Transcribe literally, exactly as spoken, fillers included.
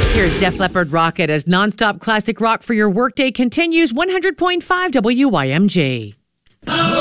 Here's Def Leppard Rocket as nonstop classic rock for your workday continues. one hundred point five W Y M G.